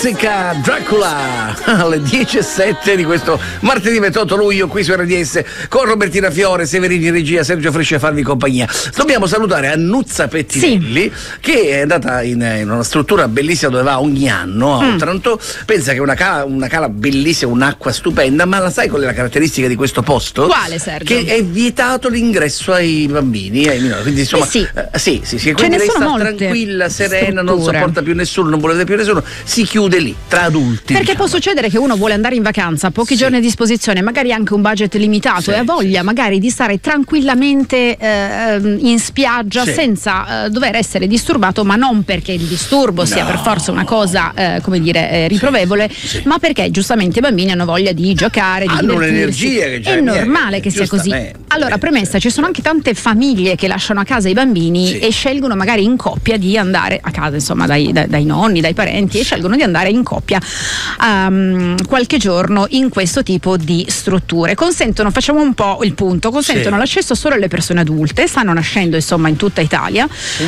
Jessica Dracula alle 10:07 di questo martedì 28 luglio qui su RDS con Robertina Fiore, Severini in regia, Sergio Fresci a farvi compagnia. Dobbiamo salutare Annuzza Pettinelli, che è andata in una struttura bellissima dove va ogni anno a Otranto. Pensa che una cala bellissima, un'acqua stupenda, ma la sai qual è la caratteristica di questo posto? Quale, Sergio? Che è vietato l'ingresso ai bambini, ai minori, quindi insomma sì, quindi lei sta tranquilla, serena, non sopporta più nessuno, non vuole vedere più nessuno, si chiude lì tra adulti. Perché può succedere che uno vuole andare in vacanza, pochi giorni a disposizione, magari anche un budget limitato e ha voglia magari di stare tranquillamente in spiaggia senza dover essere disturbato, ma non perché il disturbo sia per forza una cosa riprovevole, ma perché giustamente i bambini hanno voglia di giocare, di hanno divertirsi. Un'energia che è normale che sia così. Allora, premessa, ci sono anche tante famiglie che lasciano a casa i bambini e scelgono magari in coppia di andare a casa, insomma, dai nonni, dai parenti, e scelgono di andare in coppia qualche giorno in questo tipo di strutture. Facciamo un po' il punto, consentono l'accesso solo alle persone adulte, stanno nascendo insomma in tutta Italia.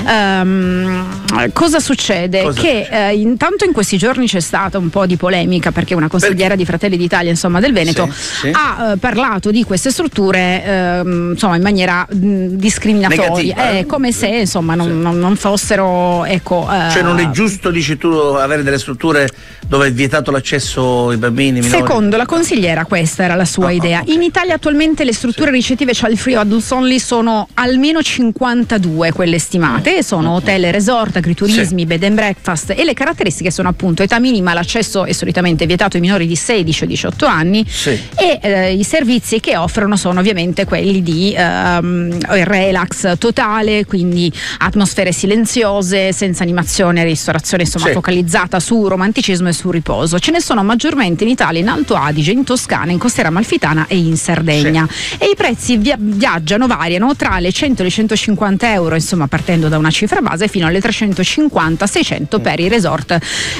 Cosa succede? Che intanto in questi giorni c'è stata un po' di polemica perché una consigliera di Fratelli d'Italia, insomma, del Veneto ha parlato di queste strutture insomma in maniera discriminatoria, negativa, come se insomma non fossero cioè non è giusto, dici tu, avere delle strutture dove è vietato l'accesso ai bambini minori? Secondo la consigliera questa era la sua idea. In Italia attualmente le strutture ricettive child free o adults only sono almeno 52 quelle stimate, sono hotel e resort, agriturismi, bed and breakfast, e le caratteristiche sono appunto età minima, l'accesso è solitamente vietato ai minori di 16 o 18 anni e i servizi che offrono sono ovviamente quelli di relax totale, quindi atmosfere silenziose, senza animazione, ristorazione insomma focalizzata su romanticismo e su riposo. Ce ne sono maggiormente in Italia, in Alto Adige, in Toscana, in Costiera Amalfitana e in Sardegna, e i prezzi variano tra le 100 e le 150 euro, insomma, partendo da una cifra base, fino alle 350-600 per i resort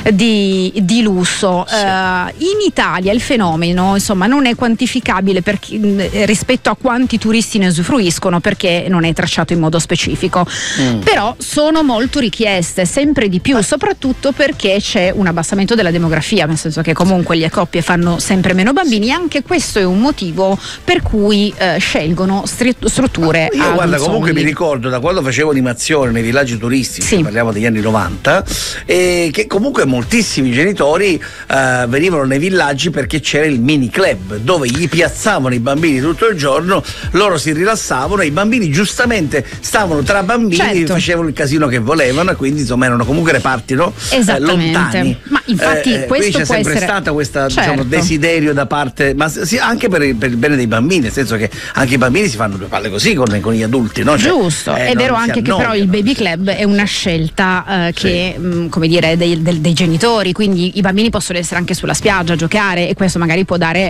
di lusso. In Italia il fenomeno insomma non è quantificabile rispetto a quanti turisti ne usufruiscono, perché non è tracciato in modo specifico, però sono molto richieste, sempre di più, soprattutto perché c'è un abbassamento della demografia, nel senso che comunque le coppie fanno sempre meno bambini, e anche questo è un motivo per cui scelgono strutture io guarda, comunque mi ricordo da quando facevo animazione nei villaggi turistici, parliamo degli anni 90, che comunque moltissimi genitori venivano nei villaggi perché c'era il mini club dove gli piazzavano i bambini tutto il giorno, loro si rilassavano e i bambini giustamente stavano tra bambini, facevano il casino che volevano, e quindi insomma erano comunque reparti lontani. Ma infatti questo c'è può sempre essere stata questa diciamo, desiderio da parte, ma anche per il bene dei bambini, nel senso che anche i bambini si fanno due palle così con gli adulti, no? Giusto, è vero anche che però il baby club è una scelta che come dire dei genitori, quindi i bambini possono essere anche sulla spiaggia a giocare, e questo magari può dare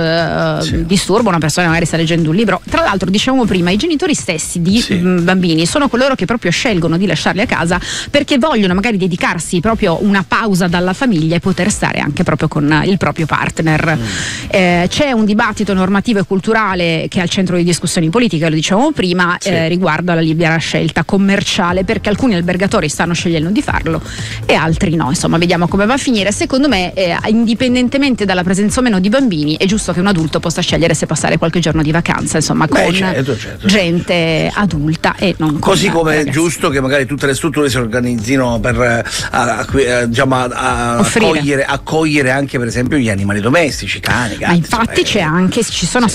disturbo a una persona che magari sta leggendo un libro. Tra l'altro, dicevamo prima, i genitori stessi di bambini sono coloro che proprio scelgono di lasciarli a casa perché vogliono magari dedicarsi proprio una pausa dalla famiglia e poter stare anche proprio con il proprio partner. C'è un dibattito normativo e culturale che è al centro di discussioni politiche, lo dicevamo prima, riguardo alla libera scelta commerciale, perché alcuni albergatori stanno scegliendo di farlo e altri no. Insomma, vediamo come va a finire. Secondo me, indipendentemente dalla presenza o meno di bambini, è giusto che un adulto possa scegliere se passare qualche giorno di vacanza, insomma, con gente adulta e non così con come ragazzi. È giusto che magari tutte le strutture si organizzino per accogliere anche per esempio gli animali domestici, cani, gatti. Ma infatti ci sono